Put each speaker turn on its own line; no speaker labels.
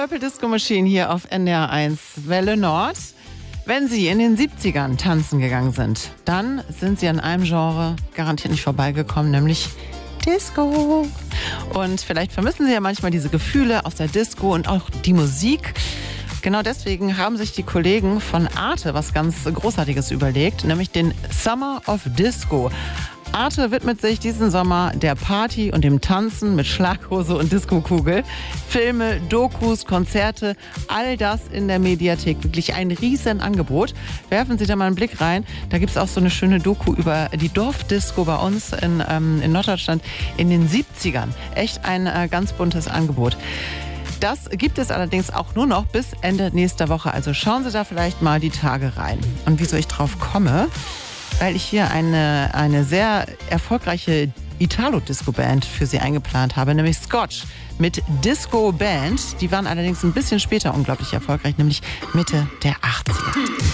Purple Disco Machine hier auf NDR 1 Welle Nord. Wenn Sie in den 70ern tanzen gegangen sind, dann sind Sie an einem Genre garantiert nicht vorbeigekommen, nämlich Disco. Und vielleicht vermissen Sie ja manchmal diese Gefühle aus der Disco und auch die Musik. Genau deswegen haben sich die Kollegen von Arte was ganz Großartiges überlegt, nämlich den Summer of Disco. Arte widmet sich diesen Sommer der Party und dem Tanzen mit Schlaghose und Diskokugel. Filme, Dokus, Konzerte, all das in der Mediathek. Wirklich ein riesen Angebot. Werfen Sie da mal einen Blick rein. Da gibt es auch so eine schöne Doku über die Dorfdisco bei uns in Norddeutschland in den 70ern. Echt ein ganz buntes Angebot. Das gibt es allerdings auch nur noch bis Ende nächster Woche. Also schauen Sie da vielleicht mal die Tage rein. Und wieso ich drauf komme? Weil ich hier eine sehr erfolgreiche Italo-Disco-Band für Sie eingeplant habe, nämlich Scotch mit Disco Band. Die waren allerdings ein bisschen später unglaublich erfolgreich, nämlich Mitte der 80er.